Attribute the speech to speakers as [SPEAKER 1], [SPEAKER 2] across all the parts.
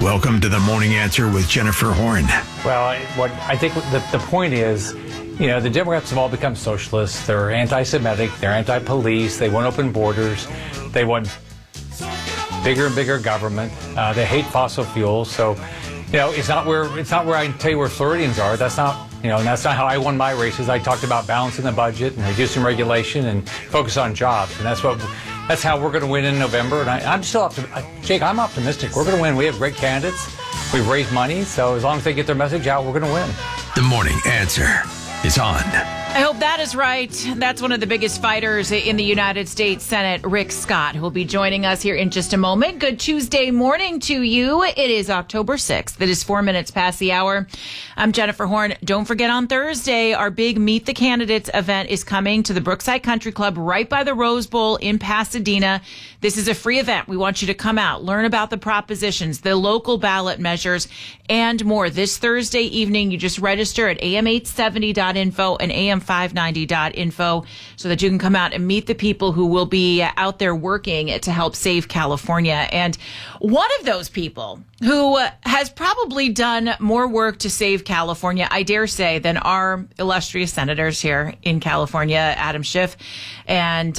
[SPEAKER 1] Welcome to the Morning Answer with Jennifer Horn.
[SPEAKER 2] Well, what I think the point is, the Democrats have all become socialists. They're anti-Semitic. They're anti-police. They want open borders. They want bigger and bigger government. They hate fossil fuels. So, it's not where I can tell you where Floridians are. That's not, and that's not how I won my races. I talked about balancing the budget and reducing regulation and focus on jobs. And that's how we're going to win in November. And I'm still optimistic. Jake, I'm optimistic. We're going to win. We have great candidates. We've raised money. So as long as they get their message out, we're going to win.
[SPEAKER 1] The Morning Answer is on.
[SPEAKER 3] I hope that is right. That's one of the biggest fighters in the United States Senate, Rick Scott, who will be joining us here in just a moment. Good Tuesday morning to you. It is October 6th. It is 4 minutes past the hour. I'm Jennifer Horn. Don't forget, on Thursday, our big Meet the Candidates event is coming to the Brookside Country Club right by the Rose Bowl in Pasadena. This is a free event. We want you to come out, learn about the propositions, the local ballot measures, and more. This Thursday evening, you just register at am870.info and am590.info so that you can come out and meet the people who will be out there working to help save California. And one of those people who has probably done more work to save California, I dare say, than our illustrious senators here in California, Adam Schiff and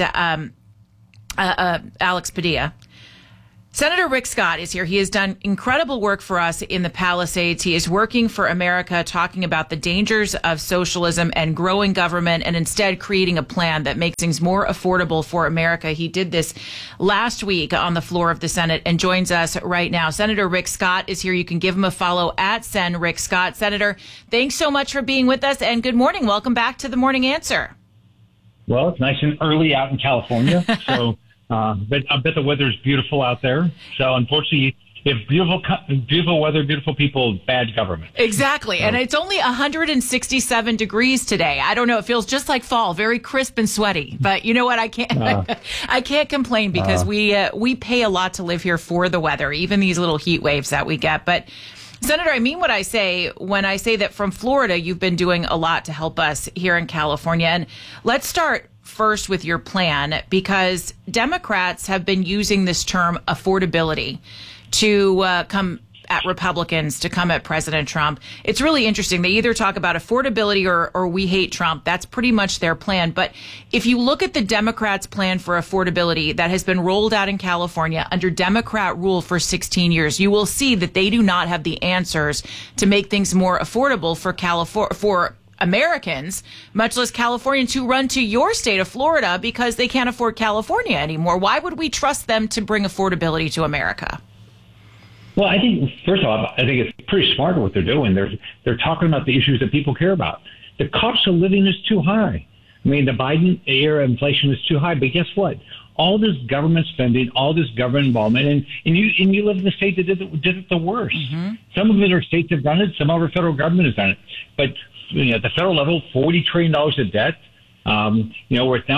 [SPEAKER 3] Alex Padilla. Senator Rick Scott is here. He has done incredible work for us in the Palisades. He is working for America, talking about the dangers of socialism and growing government, and instead creating a plan that makes things more affordable for America. He did this last week on the floor of the Senate and joins us right now. Senator Rick Scott is here. You can give him a follow at Sen Rick Scott. Senator, thanks so much for being with us, and good morning. Welcome back to the Morning Answer.
[SPEAKER 4] Well, it's nice and early out in California, so but I bet the weather's beautiful out there. So unfortunately, if beautiful weather, beautiful people, bad government.
[SPEAKER 3] Exactly. And it's only 167 degrees today. I don't know. It feels just like fall, very crisp and sweaty. But you know what? I can't complain because we pay a lot to live here for the weather, even these little heat waves that we get. But Senator, I mean what I say when I say that from Florida, you've been doing a lot to help us here in California. And let's start first with your plan, because Democrats have been using this term affordability to come at Republicans, to come at President Trump. It's really interesting. They either talk about affordability or we hate Trump. That's pretty much their plan. But if you look at the Democrats' plan for affordability that has been rolled out in California under Democrat rule for 16 years, you will see that they do not have the answers to make things more affordable for Americans, much less Californians who run to your state of Florida because they can't afford California anymore. Why would we trust them to bring affordability to America?
[SPEAKER 4] Well, I think, first of all, I think it's pretty smart what they're doing. They're talking about the issues that people care about. The cost of living is too high. I mean, the Biden era inflation is too high. But guess what? All this government spending, all this government involvement, and you live in the state that did it the worst. Mm-hmm. Some of it are states have done it. Some of our federal government has done it. But at the federal level, $40 trillion of debt. We're at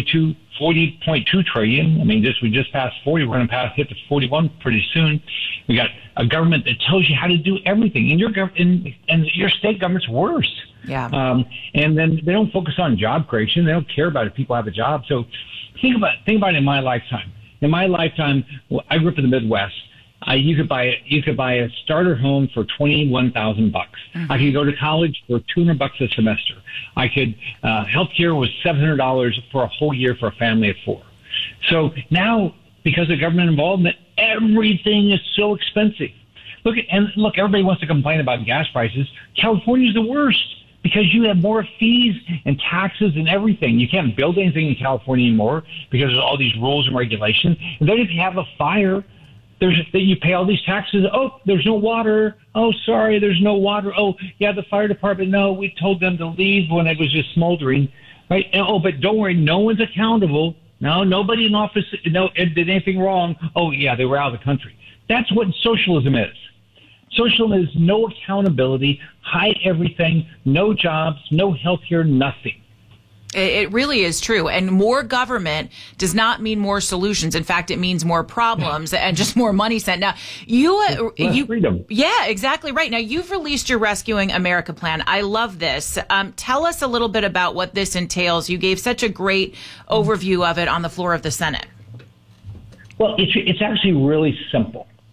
[SPEAKER 4] 40.2 trillion. I mean, we just passed 40. We're going to hit the 41 pretty soon. We got a government that tells you how to do everything, and your state government's worse.
[SPEAKER 3] Yeah.
[SPEAKER 4] And then they don't focus on job creation. They don't care about if people have a job. So think about it in my lifetime. In my lifetime, I grew up in the Midwest. You could buy a starter home for $21,000. Mm-hmm. I could go to college for $200 a semester. I could healthcare was $700 for a whole year for a family of four. So now, because of government involvement, everything is so expensive. Look, everybody wants to complain about gas prices. California is the worst because you have more fees and taxes and everything. You can't build anything in California anymore because of all these rules and regulations. And then if you have a fire, you pay all these taxes. Oh, there's no water. Oh, sorry, there's no water. Oh, yeah, the fire department. No, we told them to leave when it was just smoldering. Right? And, but don't worry, no one's accountable. No, nobody in office did anything wrong. Oh, yeah, they were out of the country. That's what socialism is. Socialism is no accountability, hide everything, no jobs, no health care, nothing.
[SPEAKER 3] It really is true. And more government does not mean more solutions. In fact, it means more problems and just more money sent. Now,
[SPEAKER 4] freedom.
[SPEAKER 3] Yeah, exactly right. Now, you've released your Rescuing America plan. I love this. Tell us a little bit about what this entails. You gave such a great overview of it on the floor of the Senate.
[SPEAKER 4] Well, it's actually really simple.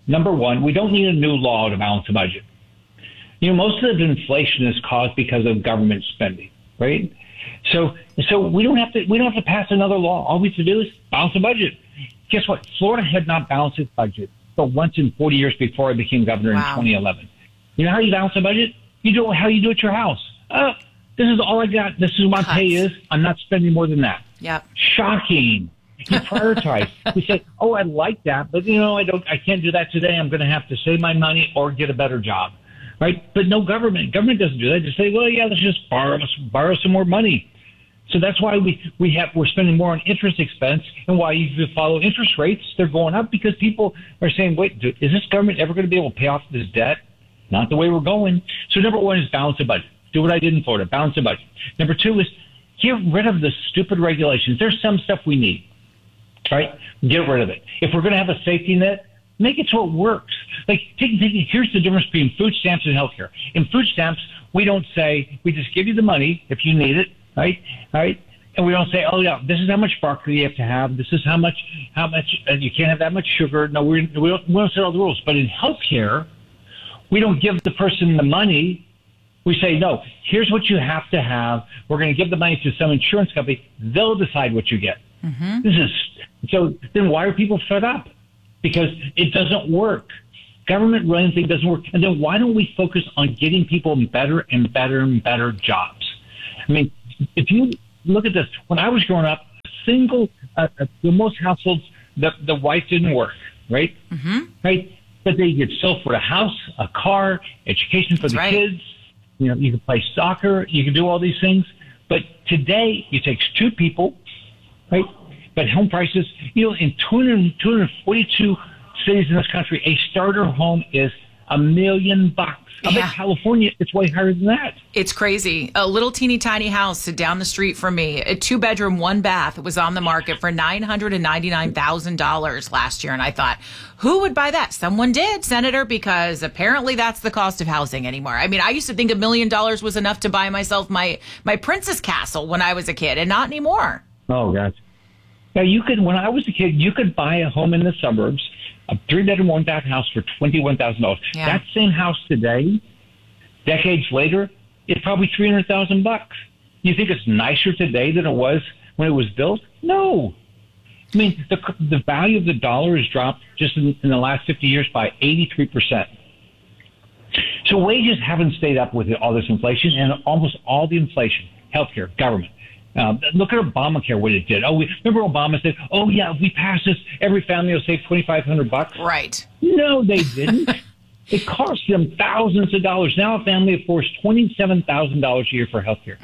[SPEAKER 4] Number one, we don't need a new law to balance the budget. Most of the inflation is caused because of government spending, right? So we don't have to pass another law. All we have to do is balance the budget. Guess what? Florida had not balanced its budget but once in 40 years before I became governor in 2011. You know how you balance a budget? You do how you do at your house. This is all I got. This is what my pay is. I'm not spending more than that.
[SPEAKER 3] Yep.
[SPEAKER 4] Shocking. You prioritize. We say, "Oh, I like that, but I can't do that today. I'm going to have to save my money or get a better job." Right? But no government doesn't do that. They just say, "Well, yeah, let's just borrow some more money." So that's why we're spending more on interest expense, and why you follow interest rates, they're going up because people are saying, "Wait, is this government ever going to be able to pay off this debt?" Not the way we're going. So number one is balance the budget. Do what I did in Florida, balance the budget. Number two is get rid of the stupid regulations. There's some stuff we need, right? Get rid of it. If we're going to have a safety net, make it so it works. Like, here's the difference between food stamps and healthcare. In food stamps, we don't say, we just give you the money if you need it, right? And we don't say, oh yeah, this is how much broccoli you have to have. This is how much, you can't have that much sugar. No, we don't set all the rules. But in healthcare, we don't give the person the money. We say, no, here's what you have to have. We're going to give the money to some insurance company. They'll decide what you get. Mm-hmm. So then why are people fed up? Because it doesn't work. Government running thing doesn't work. And then why don't we focus on getting people better and better and better jobs? I mean, if you look at this, when I was growing up, most households, the wife didn't work, right? Mm-hmm. Right? But they could still afford a house, a car, education for the kids. You can play soccer. You can do all these things. But today, it takes two people, right? But home prices, in 242 cities in this country, a starter home is $1 million. I bet California, it's way higher than that.
[SPEAKER 3] It's crazy. A little teeny tiny house down the street from me, a 2-bedroom, 1-bath, was on the market for $999,000 last year. And I thought, who would buy that? Someone did, Senator, because apparently that's the cost of housing anymore. I mean, I used to think $1 million was enough to buy myself my princess castle when I was a kid, and not anymore.
[SPEAKER 4] Oh, gosh. Now, when I was a kid, you could buy a home in the suburbs, a 3-bedroom, 1-bath house for $21,000. Yeah. That same house today, decades later, is probably $300,000. You think it's nicer today than it was when it was built? No. I mean, the value of the dollar has dropped just in the last 50 years by 83%. So wages haven't stayed up with all this inflation, and almost all the inflation, healthcare, government. Look at Obamacare, what it did. Remember Obama said, "Oh yeah, if we pass this, every family will save $2,500." Right? No, they didn't. It cost them thousands of dollars. Now a family affords $27,000 a year for health care.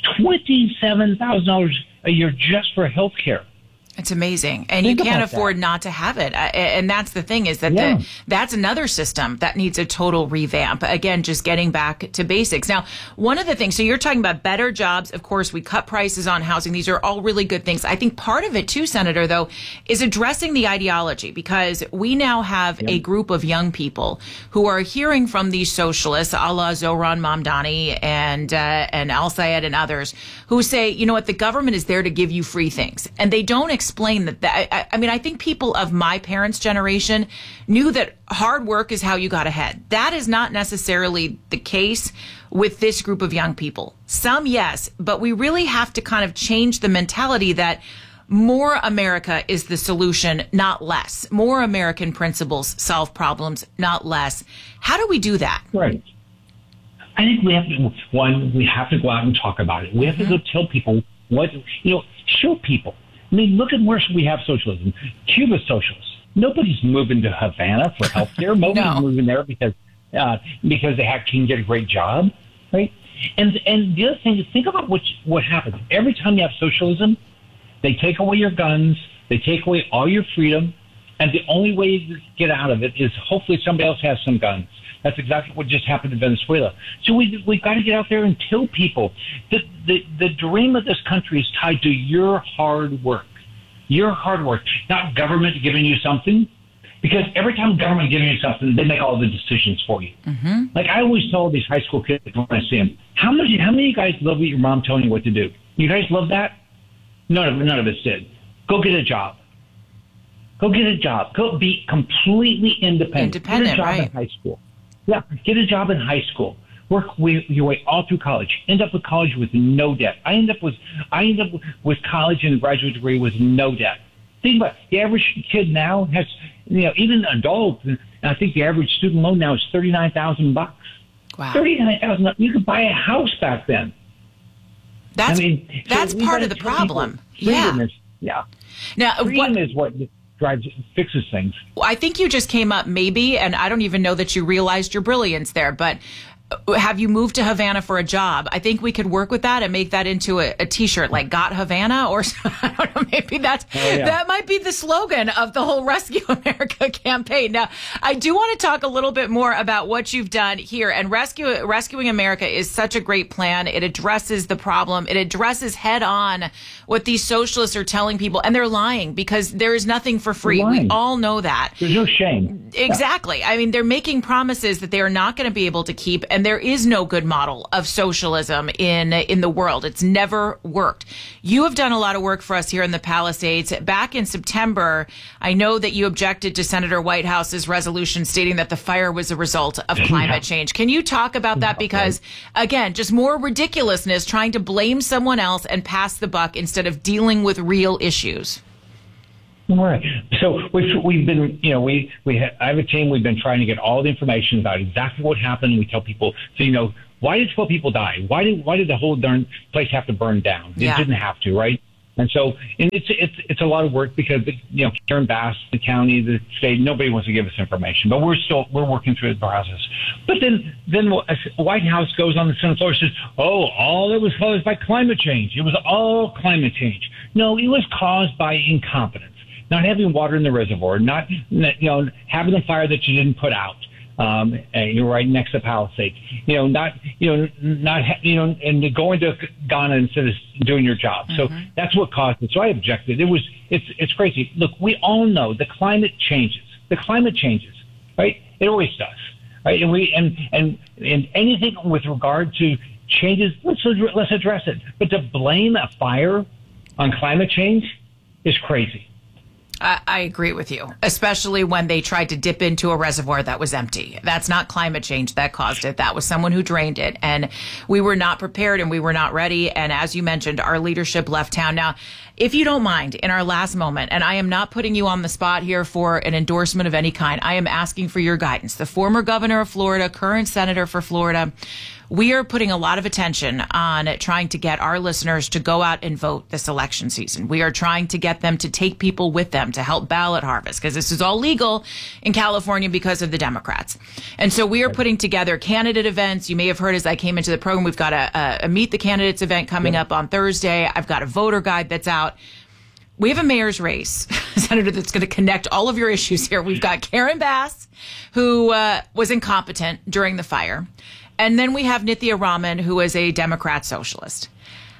[SPEAKER 4] $27,000 a year just for health care.
[SPEAKER 3] It's amazing. And you can't afford not to have it. And that's the thing, is that that's another system that needs a total revamp. Again, just getting back to basics. Now, one of the things, so you're talking about better jobs. Of course, we cut prices on housing. These are all really good things. I think part of it too, Senator, though, is addressing the ideology, because we now have a group of young people who are hearing from these socialists, a la Zohran Mamdani and Al Sayed and others, who say, you know what, the government is there to give you free things. And they don't explain that. I mean, I think people of my parents' generation knew that hard work is how you got ahead. That is not necessarily the case with this group of young people. Some, yes, but we really have to kind of change the mentality that more America is the solution, not less. More American principles solve problems, not less. How do we do that?
[SPEAKER 4] Right. I think we have to go out and talk about it. We have to go tell people show people. I mean, look at where we have socialism. Cuba's socialist. Nobody's moving to Havana for health care. Nobody's moving there because they can get a great job, right? And the other thing is, think about what happens. Every time you have socialism, they take away your guns, they take away all your freedom, and the only way to get out of it is hopefully somebody else has some guns. That's exactly what just happened in Venezuela. So we've got to get out there and tell people that the dream of this country is tied to your hard work. Your hard work, not government giving you something. Because every time government giving you something, they make all the decisions for you. Mm-hmm. Like I always tell these high school kids when I see them, how many of you guys love your mom telling you what to do? You guys love that? None of us did. Go get a job. Go get a job. Go be completely independent.
[SPEAKER 3] Independent,
[SPEAKER 4] get a job
[SPEAKER 3] right.
[SPEAKER 4] in high school. Yeah, get a job in high school. Work your way all through college. End up with college with no debt. I end up with college and a graduate degree with no debt. Think about it. The average kid now has, even adults. And I think the average student loan now is $39,000.
[SPEAKER 3] Wow.
[SPEAKER 4] $39,000. You could buy a house back then.
[SPEAKER 3] That's
[SPEAKER 4] so we
[SPEAKER 3] part
[SPEAKER 4] gotta
[SPEAKER 3] of the
[SPEAKER 4] tell
[SPEAKER 3] problem.
[SPEAKER 4] people freedom
[SPEAKER 3] Yeah.
[SPEAKER 4] is,
[SPEAKER 3] Now,
[SPEAKER 4] freedom is what fixes things.
[SPEAKER 3] I think you just came up maybe, and I don't even know that you realized your brilliance there, but have you moved to Havana for a job? I think we could work with that and make that into a T-shirt, like "Got Havana," or I don't know. Maybe that might be the slogan of the whole Rescue America campaign. Now, I do want to talk a little bit more about what you've done here. And Rescuing America is such a great plan. It addresses the problem. It addresses head on what these socialists are telling people, and they're lying because there is nothing for free. We all know that.
[SPEAKER 4] There's no shame.
[SPEAKER 3] Exactly. Yeah. I mean, they're making promises that they are not going to be able to keep, and there is no good model of socialism in the world. It's never worked. You have done a lot of work for us here in the Palisades. Back in September, I know that you objected to Senator Whitehouse's resolution stating that the fire was a result of climate change. Can you talk about that? Because, again, just more ridiculousness, trying to blame someone else and pass the buck instead of dealing with real issues.
[SPEAKER 4] Right. So we've been, I have a team. We've been trying to get all the information about exactly what happened. We tell people, so why did 12 people die? Why did the whole darn place have to burn down? It didn't have to, right? And it's a lot of work because Karen Bass, the county, the state, nobody wants to give us information, but we're working through the process. But then White House goes on the Senate floor and says, all that was caused by climate change. It was all climate change. No, it was caused by incompetence. Not having water in the reservoir, not having a fire that you didn't put out. You're right next to Palisades. And going to Ghana instead of doing your job. So that's what caused it. So I objected. It's crazy. Look, we all know the climate changes. The climate changes, right? It always does, right? And anything with regard to changes, let's address it. But to blame a fire on climate change is crazy.
[SPEAKER 3] I agree with you, especially when they tried to dip into a reservoir that was empty. That's not climate change that caused it. That was someone who drained it. And we were not prepared and we were not ready. And as you mentioned, our leadership left town. Now, if you don't mind, in our last moment, and I am not putting you on the spot here for an endorsement of any kind, I am asking for your guidance. The former governor of Florida, current senator for Florida, we are putting a lot of attention on trying to get our listeners to go out and vote this election season. We are trying to get them to take people with them to help ballot harvest, because this is all legal in California because of the Democrats. And so we are putting together candidate events. You may have heard as I came into the program, we've got a Meet the Candidates event coming up on Thursday. I've got a voter guide that's out. We have a mayor's race, Senator, that's going to connect all of your issues here. We've got Karen Bass, who was incompetent during the fire. And then we have Nithya Raman, who is a Democrat socialist.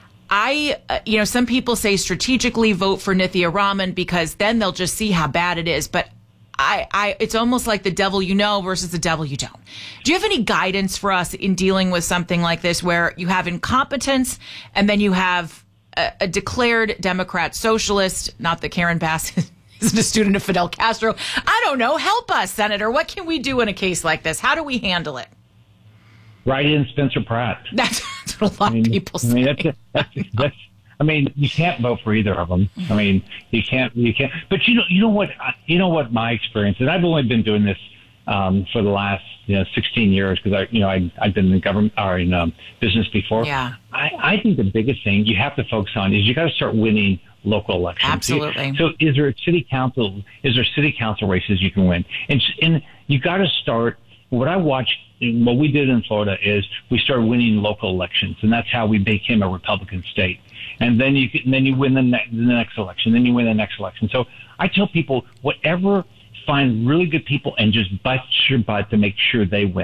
[SPEAKER 3] Some people say strategically vote for Nithya Raman because then they'll just see how bad it is. But it's almost like the devil you know versus the devil you don't. Do you have any guidance for us in dealing with something like this where you have incompetence and then you have a declared Democrat socialist, not that Karen Bass isn't a student of Fidel Castro. I don't know. Help us, Senator. What can we do in a case like this? How do we handle it?
[SPEAKER 4] Write in Spencer Pratt.
[SPEAKER 3] That's what a lot of people say.
[SPEAKER 4] That's you can't vote for either of them. You can't. But you know what my experience is. I've only been doing this for the last 16 years because I've been in government or in business before.
[SPEAKER 3] Yeah.
[SPEAKER 4] I think the biggest thing you have to focus on is you got to start winning local elections.
[SPEAKER 3] Absolutely.
[SPEAKER 4] So is there city council races you can win? And you got to start. What we did in Florida is we started winning local elections, and that's how we became a Republican state. And then you win the next election, then you win the next election. So I tell people, find really good people and just bust your butt to make sure they win.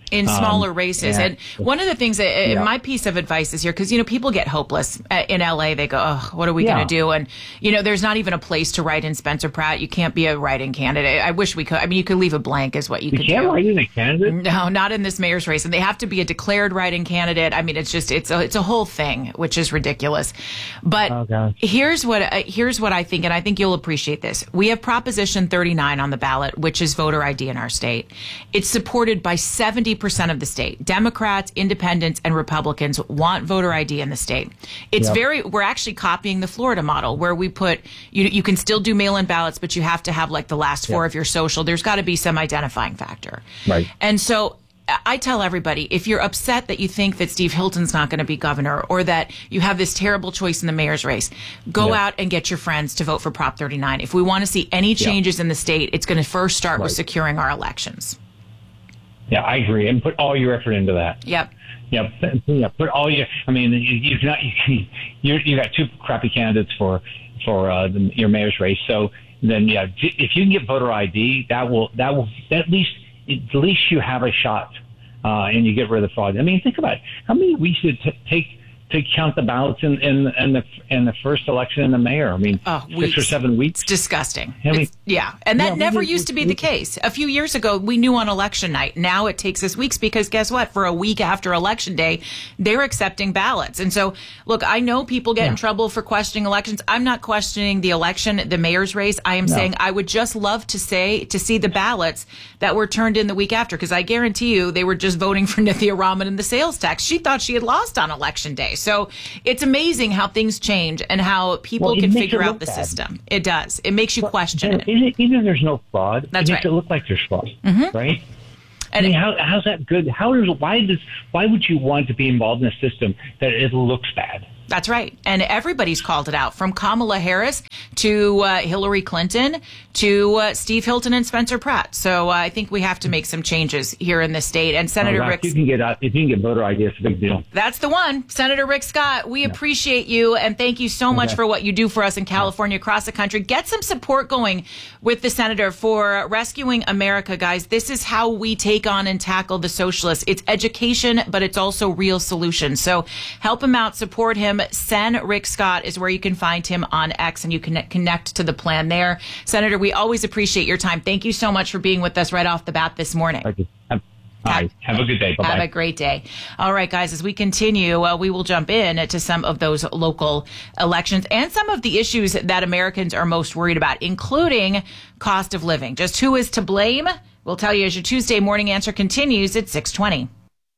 [SPEAKER 3] in smaller races.
[SPEAKER 4] Yeah.
[SPEAKER 3] And one of the things, my piece of advice is here, because, people get hopeless in LA. They go, oh, what are we going to do? And, there's not even a place to write in Spencer Pratt. You can't be a write-in candidate. I wish we could. I mean, you could leave a blank is what you could do.
[SPEAKER 4] You can't write in a candidate?
[SPEAKER 3] No, not in this mayor's race. And they have to be a declared write-in candidate. I mean, it's a whole thing, which is ridiculous. But here's what I think, and I think you'll appreciate this. We have Proposition 39 on the ballot, which is voter ID in our state. It's supported by 70% of the state. Democrats, independents, and Republicans want voter ID in the state. It's we're actually copying the Florida model, where we put, you can still do mail-in ballots, but you have to have like the last four of your social. There's got to be some identifying factor.
[SPEAKER 4] Right.
[SPEAKER 3] And so I tell everybody, if you're upset that you think that Steve Hilton's not going to be governor, or that you have this terrible choice in the mayor's race, go out and get your friends to vote for Prop 39. If we want to see any changes in the state, it's going to first start with securing our elections.
[SPEAKER 4] Yeah, I agree. And put all your effort into that.
[SPEAKER 3] Yep.
[SPEAKER 4] Yeah, put all your. I mean, you got two crappy candidates for your mayor's race. So then, if you can get voter ID, that will at least you have a shot, and you get rid of the fraud. I mean, think about it. How many weeks did it take to count the ballots in the first election in the mayor? I mean, 6 or 7 weeks.
[SPEAKER 3] It's disgusting.
[SPEAKER 4] I mean,
[SPEAKER 3] and that never used to be the case. A few years ago, we knew on election night. Now it takes us weeks, because guess what? For a week after election day, they're accepting ballots. And so, look, I know people get in trouble for questioning elections. I'm not questioning the election, the mayor's race. I am saying I would just love to see the ballots that were turned in the week after, because I guarantee you they were just voting for Nithya Raman and the sales tax. She thought she had lost on election day. So it's amazing how things change and how people can figure out the system. It does. It makes you question it.
[SPEAKER 4] Either there's no fraud,
[SPEAKER 3] That's
[SPEAKER 4] it
[SPEAKER 3] right.
[SPEAKER 4] makes it look like there's fraud, right?
[SPEAKER 3] And
[SPEAKER 4] I mean, how's that good? Why would you want to be involved in a system that it looks bad?
[SPEAKER 3] That's right. And everybody's called it out, from Kamala Harris to Hillary Clinton to Steve Hilton and Spencer Pratt. So I think we have to make some changes here in the state. And Senator Rick,
[SPEAKER 4] if you can get voter ID, it's a big deal.
[SPEAKER 3] That's the one. Senator Rick Scott, we appreciate you, and thank you so much for what you do for us in California, across the country. Get some support going with the senator for rescuing America, guys. This is how we take on and tackle the socialists. It's education, but it's also real solutions. So help him out, support him. Sen Rick Scott is where you can find him on X, and you can connect to the plan there. Senator, we always appreciate your time. Thank you so much for being with us right off the bat this morning.
[SPEAKER 4] Thank you. Have a good day. Bye-bye.
[SPEAKER 3] Have a great day. All right, guys, as we continue, we will jump in to some of those local elections and some of the issues that Americans are most worried about, including cost of living. Just who is to blame? We'll tell you as your Tuesday morning answer continues at 6:20.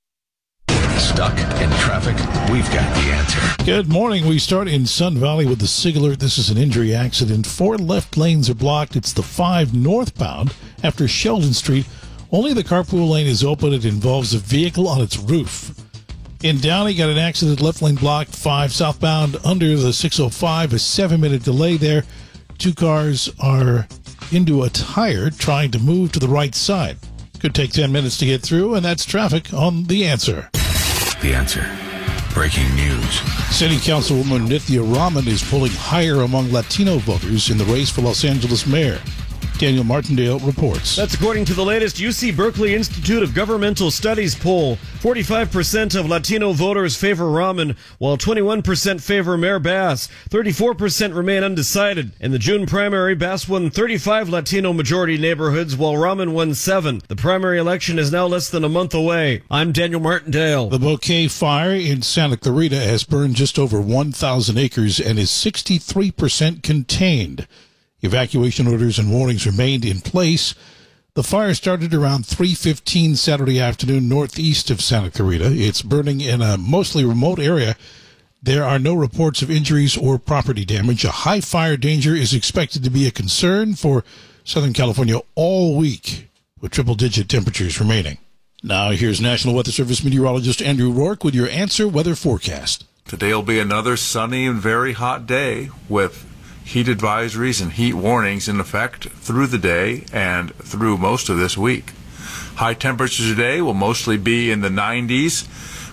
[SPEAKER 1] Stuck in traffic? We've got the answer.
[SPEAKER 5] Good morning. We start in Sun Valley with the Sigler. This is an injury accident. 4 left lanes are blocked. It's the 5 northbound after Sheldon Street. Only the carpool lane is open. It involves a vehicle on its roof. In Downey, got an accident, left lane blocked, 5 southbound under the 605, a 7-minute delay there. 2 cars are into a tire trying to move to the right side. Could take 10 minutes to get through, and that's traffic on The Answer.
[SPEAKER 1] The Answer. Breaking news.
[SPEAKER 5] City Councilwoman Nithya Raman is pulling higher among Latino voters in the race for Los Angeles mayor. Daniel Martindale reports.
[SPEAKER 6] That's according to the latest UC Berkeley Institute of Governmental Studies poll. 45% of Latino voters favor Raman, while 21% favor Mayor Bass. 34% remain undecided. In the June primary, Bass won 35 Latino majority neighborhoods, while Raman won 7. The primary election is now less than a month away. I'm Daniel Martindale.
[SPEAKER 5] The Bouquet Fire in Santa Clarita has burned just over 1,000 acres and is 63% contained. Evacuation orders and warnings remained in place. The fire started around 3:15 Saturday afternoon northeast of Santa Clarita. It's burning in a mostly remote area. There are no reports of injuries or property damage. A high fire danger is expected to be a concern for Southern California all week, with triple-digit temperatures remaining. Now here's National Weather Service meteorologist Andrew Rourke with your Answer Weather Forecast.
[SPEAKER 7] Today will be another sunny and very hot day with heat advisories and heat warnings in effect through the day and through most of this week. High temperatures today will mostly be in the 90s,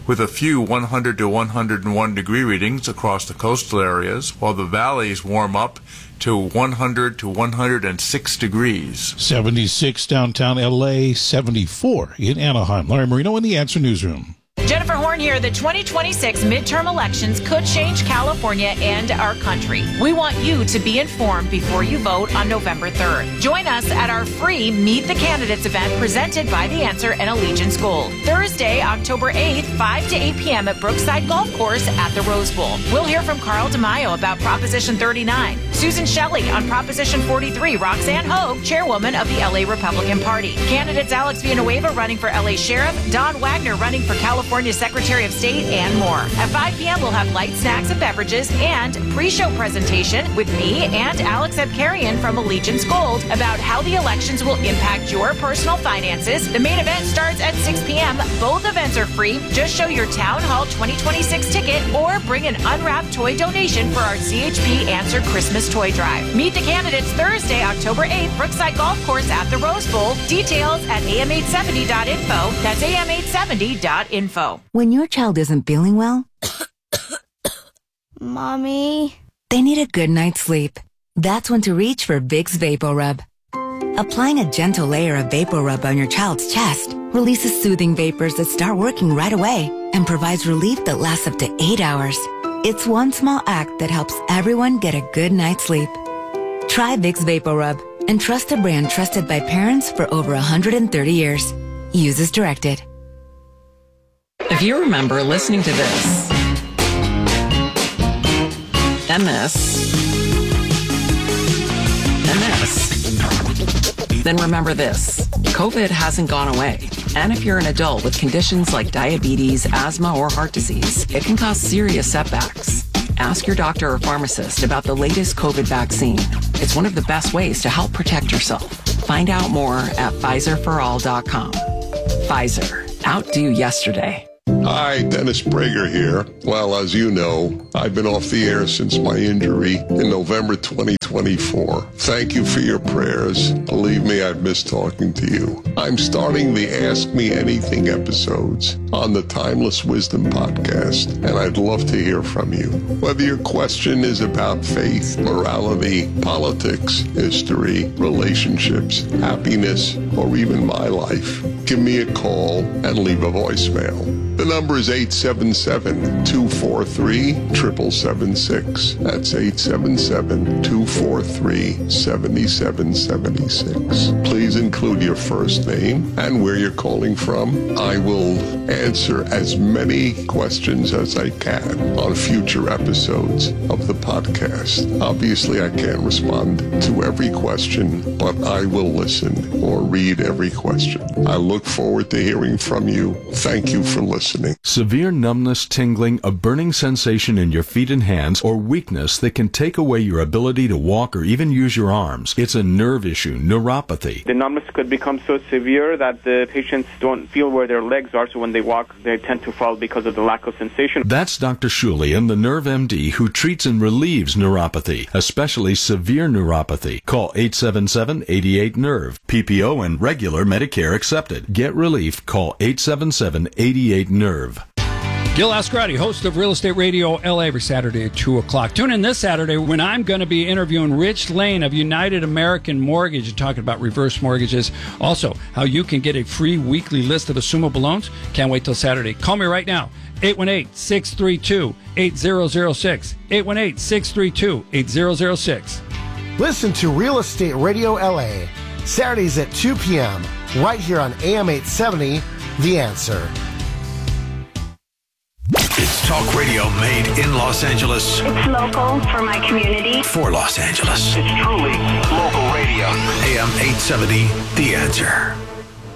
[SPEAKER 7] with a few 100 to 101 degree readings across the coastal areas, while the valleys warm up to 100 to 106 degrees.
[SPEAKER 5] 76 downtown LA, 74 in Anaheim. Larry Marino in the Answer Newsroom.
[SPEAKER 3] Jennifer Horn here. The 2026 midterm elections could change California and our country. We want you to be informed before you vote on November 3rd. Join us at our free Meet the Candidates event presented by The Answer and Allegiance Gold. Thursday, October 8th, 5 to 8 p.m. at Brookside Golf Course at the Rose Bowl. We'll hear from Carl DeMaio about Proposition 39, Susan Shelley on Proposition 43, Roxanne Hogue, chairwoman of the LA Republican Party. Candidates Alex Villanueva running for LA Sheriff, Don Wagner running for California Secretary of State, and more. At 5 p.m., we'll have light snacks and beverages and pre-show presentation with me and Alex Abkarian from Allegiance Gold about how the elections will impact your personal finances. The main event starts at 6 p.m. Both events are free. Just show your Town Hall 2026 ticket or bring an unwrapped toy donation for our CHP Answer Christmas Toy Drive. Meet the candidates Thursday, October 8th, Brookside Golf Course at the Rose Bowl. Details at am870.info. That's am870.info.
[SPEAKER 8] When your child isn't feeling well,
[SPEAKER 9] Mommy,
[SPEAKER 8] they need a good night's sleep. That's when to reach for Vicks VapoRub. Applying a gentle layer of VapoRub on your child's chest releases soothing vapors that start working right away and provides relief that lasts up to 8 hours. It's one small act that helps everyone get a good night's sleep. Try Vicks VapoRub and trust a brand trusted by parents for over 130 years. Use as directed.
[SPEAKER 10] If you remember listening to this, and this, and this, then remember this. COVID hasn't gone away. And if you're an adult with conditions like diabetes, asthma, or heart disease, it can cause serious setbacks. Ask your doctor or pharmacist about the latest COVID vaccine. It's one of the best ways to help protect yourself. Find out more at PfizerForAll.com. Pfizer. Outdo yesterday.
[SPEAKER 11] Hi, Dennis Prager here. Well, as you know, I've been off the air since my injury in November 2024. Thank you for your prayers. Believe me, I've missed talking to you. I'm starting the Ask Me Anything episodes on the Timeless Wisdom podcast, and I'd love to hear from you. Whether your question is about faith, morality, politics, history, relationships, happiness, or even my life, give me a call and leave a voicemail. The number is 877-243-7776. That's 877-243-7776. Please include your first name and where you're calling from. I will answer as many questions as I can on future episodes of the podcast. Obviously, I can't respond to every question, but I will listen or read every question. I look forward to hearing from you. Thank you for listening.
[SPEAKER 12] Severe numbness, tingling, a burning sensation in your feet and hands, or weakness that can take away your ability to walk or even use your arms. It's a nerve issue, neuropathy.
[SPEAKER 13] The numbness could become so severe that the patients don't feel where their legs are, so when they walk, they tend to fall because of the lack of sensation.
[SPEAKER 12] That's Dr. Shulian, the Nerve MD, who treats and relieves neuropathy, especially severe neuropathy. Call 877-88-NERVE. PPO and regular Medicare accepted. Get relief. Call 877-88-NERVE.
[SPEAKER 14] Gil Ascarati, host of Real Estate Radio LA, every Saturday at 2 o'clock. Tune in this Saturday when I'm going to be interviewing Rich Lane of United American Mortgage and talking about reverse mortgages. Also, how you can get a free weekly list of assumable loans. Can't wait till Saturday. Call me right now, 818-632-8006. 818-632-8006.
[SPEAKER 15] Listen to Real Estate Radio LA, Saturdays at 2 p.m., right here on AM 870, The Answer.
[SPEAKER 1] It's talk radio made in Los Angeles.
[SPEAKER 16] It's local for my community.
[SPEAKER 1] For Los Angeles.
[SPEAKER 17] It's truly local radio.
[SPEAKER 1] AM 870, The Answer.